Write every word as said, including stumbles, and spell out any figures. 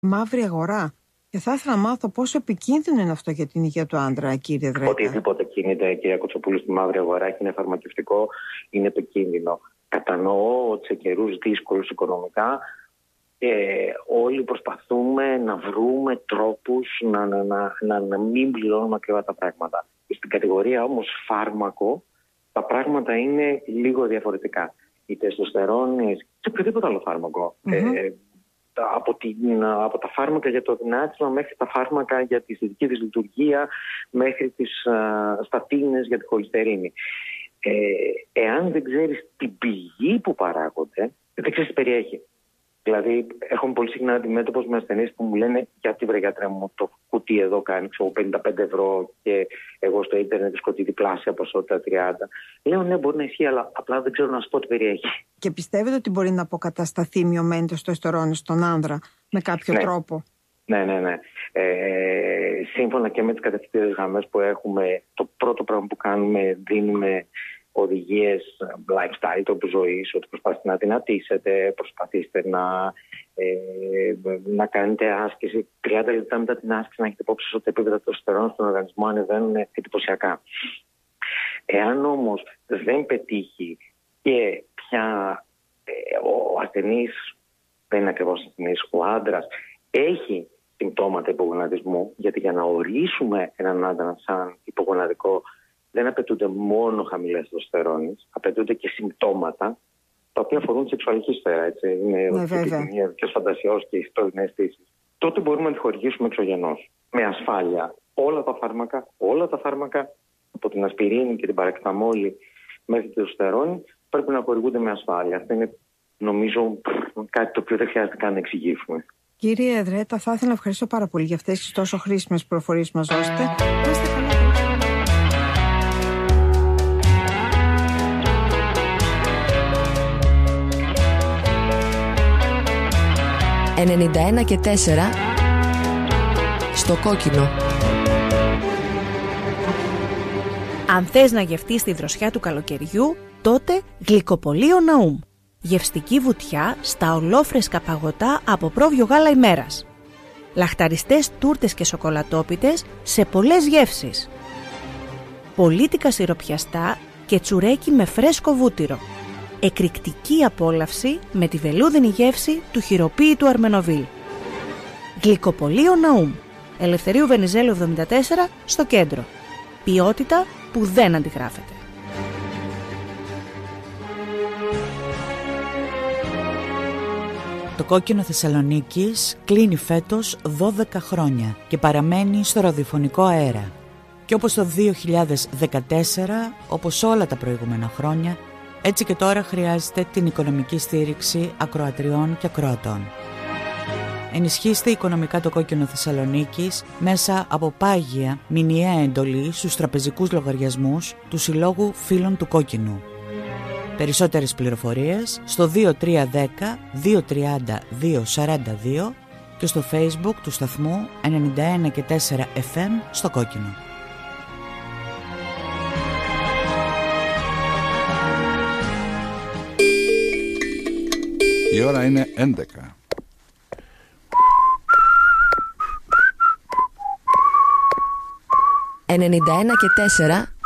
Μαύρη αγορά. Και θα ήθελα να μάθω πόσο επικίνδυνο είναι αυτό για την υγεία του άντρα, κύριε Δρέτα. Οτιδήποτε κινείται, κυρία Κοτσοπούλου, στη μαύρη αγορά και είναι φαρμακευτικό, είναι επικίνδυνο. Κατανοώ ότι σε καιρούς δύσκολους οικονομικά ε, όλοι προσπαθούμε να βρούμε τρόπους να, να, να, να, να μην πληρώνουμε ακριβά τα πράγματα. Στην κατηγορία όμως φάρμακο, τα πράγματα είναι λίγο διαφορετικά. Η τεστοστερόνη, σε οποιοδήποτε άλλο φάρμακο. Mm-hmm. Ε, Από, την, από τα φάρμακα για το δυνάτισμα μέχρι τα φάρμακα για τη θετική της λειτουργία, μέχρι τις α, στατίνες για τη χολυστερίνη. Ε, εάν δεν ξέρεις την πηγή που παράγονται, δεν ξέρεις τι περιέχει. Δηλαδή, έχουμε πολύ συχνά αντιμέτωπος με ασθενείς που μου λένε: γιατί βρε γιατρέ μου, το κουτί εδώ κάνει ξέρω, πενήντα πέντε ευρώ και εγώ στο ίντερνετ σκοτεί διπλάσια ποσότητα τριάντα. Λέω: ναι, μπορεί να ισχύει, αλλά απλά δεν ξέρω να σου πω τι περιέχει. Και πιστεύετε ότι μπορεί να αποκατασταθεί μειωμένη τεστοστερόνη στον άνδρα με κάποιο ναι. τρόπο? Ναι, ναι, ναι. Ε, σύμφωνα και με τις κατευθυντήριες γραμμές που έχουμε, το πρώτο πράγμα που κάνουμε, δίνουμε οδηγίες lifestyle, τρόπου ζωής, ότι προσπαθείτε να δυνατήσετε, προσπαθήστε να, ε, να κάνετε άσκηση. τριάντα λεπτά μετά την άσκηση να έχετε υπόψη ότι τα επίπεδα τεστοστερόνης στον οργανισμό ανεβαίνουν εντυπωσιακά. Εάν όμως δεν πετύχει και πια ε, ο ασθενής, δεν είναι ακριβώς ασθενής, ο άντρας έχει συμπτώματα υπογοναδισμού, γιατί για να ορίσουμε έναν άντρα σαν υπογοναδικό δεν απαιτούνται μόνο χαμηλές τεστοστερόνης, απαιτούνται και συμπτώματα τα οποία αφορούν τη σεξουαλική σφαίρα. Έτσι. Είναι ναι, ο φαντασιός και οι ιστόινες αισθήσεις. Τότε μπορούμε να τη χορηγήσουμε εξωγενώς. Με ασφάλεια. Όλα τα φάρμακα, όλα τα φάρμακα, από την ασπιρίνη και την παραξεταμόλη μέχρι τη τεστοστερόνη, πρέπει να χορηγούνται με ασφάλεια. Αυτό είναι, νομίζω, κάτι το οποίο δεν χρειάζεται καν να εξηγήσουμε. Κύριε Δρέτα, θα ήθελα να ευχαριστώ πάρα πολύ για αυτές τις τόσο χρήσιμες πληροφορίες που μας δώσετε. ενενήντα ένα και τέσσερα στο κόκκινο. Αν θες να γευτείς τη δροσιά του καλοκαιριού, τότε γλυκοπολείο Ναούμ. Γευστική βουτιά στα ολόφρεσκα παγωτά από πρόβιο γάλα ημέρας. Λαχταριστές τούρτες και σοκολατόπιτες σε πολλές γεύσεις. Πολίτικα σιροπιαστά και τσουρέκι με φρέσκο βούτυρο. Εκρηκτική απόλαυση με τη βελούδινη γεύση του χειροποίητου Αρμενοβίλ. Γλυκοπολείο Ναούμ. Ελευθερίου Βενιζέλου εβδομήντα τέσσερα στο κέντρο. Ποιότητα που δεν αντιγράφεται. Το Κόκκινο Θεσσαλονίκης κλείνει φέτος δώδεκα χρόνια και παραμένει στο ραδιοφωνικό αέρα. Και όπως το δύο χιλιάδες δεκατέσσερα, όπως όλα τα προηγούμενα χρόνια, έτσι και τώρα χρειάζεται την οικονομική στήριξη ακροατριών και ακροατών. Ενισχύστε οικονομικά το Κόκκινο Θεσσαλονίκης μέσα από πάγια μηνιαία εντολή στους τραπεζικούς λογαριασμούς του Συλλόγου Φίλων του Κόκκινου. Περισσότερες πληροφορίες στο δύο τρία ένα μηδέν δύο τρία μηδέν δύο τέσσερα δύο και στο Facebook του σταθμού ενενήντα ένα και τέσσερα εφ εμ στο Κόκκινο. Η ώρα είναι έντεκα. ενενήντα ένα και τέσσερα